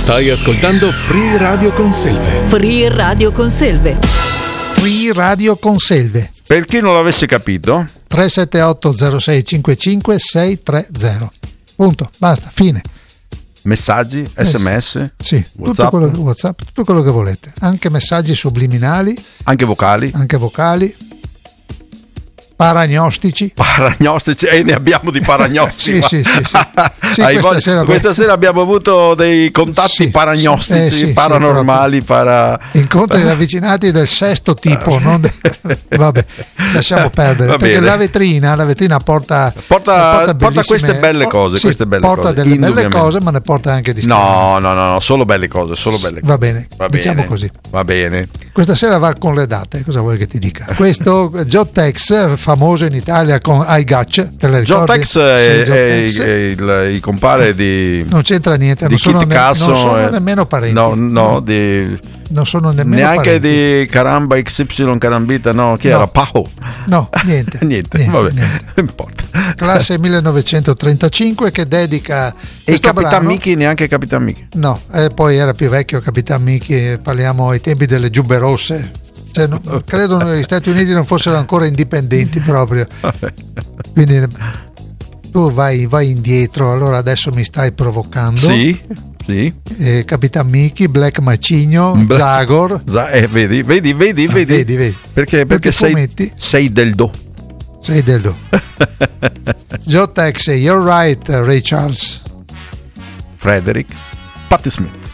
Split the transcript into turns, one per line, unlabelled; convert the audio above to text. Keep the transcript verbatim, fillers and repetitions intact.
Stai ascoltando Free Radio Conselve.
Free Radio Conselve.
Free Radio Conselve.
Per chi non l'avesse capito,
tre sette otto zero sei cinque cinque sei tre zero. Punto, basta, fine.
Messaggi,
Eh,
sms,
Sì,
WhatsApp,
tutto quello, WhatsApp, tutto quello che volete. Anche messaggi subliminali,
anche vocali,
anche vocali, paragnostici.
paragnostici, e ne abbiamo di paragnostici.
Sì, sì, sì, sì. Sì,
Hai
questa
voglia-
sera-
questa sera abbiamo avuto dei contatti
Sì,
paragnostici,
eh, sì, sì,
paranormali, para...
Incontri ravvicinati del sesto tipo, non de- vabbè, lasciamo perdere.
Va
perché
bene.
la vetrina, la vetrina porta,
Porta-
porta
porta
bellissime-
queste belle cose,
sì,
queste belle
porta
cose,
delle belle
indubbiamente.
cose, ma ne porta anche di strane.
No, no, no, no, solo belle cose, solo belle cose.
Va bene,
Va
diciamo
bene,
così.
Va bene.
Questa sera va con le date, cosa vuoi che ti dica? Questo Jotex, famoso in Italia con iGatch, te le ricordi?
Jotex è,
Sì,
è-
Jotex.
è il, il compare di,
Non c'entra niente,
di
non sono,
Kit
ne-
Carson,
non sono
eh,
nemmeno parenti.
No, no, di,
non sono nemmeno
neanche
parenti.
di Caramba X Y Carambita, no, chi
No.
era? Pao.
No, niente.
niente,
niente,
vabbè,
niente.
non importa.
Classe millenovecentotrentacinque che dedica
E
questo
Capitan
brano-
Mickey, neanche Capitan Mickey.
No, eh, poi era più vecchio Capitan Mickey, parliamo ai tempi delle giubbe rosse. Cioè, no- credo che gli Stati Uniti non fossero ancora indipendenti proprio. Quindi tu vai, vai indietro, allora adesso mi stai provocando.
Sì, sì.
Eh, Capitan Mickey, Black Macigno,
Bla-
Zagor.
Za- eh, vedi, vedi, vedi,
Ah,
vedi.
vedi, vedi.
Perché, perché sei,
fumetti?
sei del do.
Sei del do. Jotex, You're Right, Ray Charles.
Frederick, Patti Smith.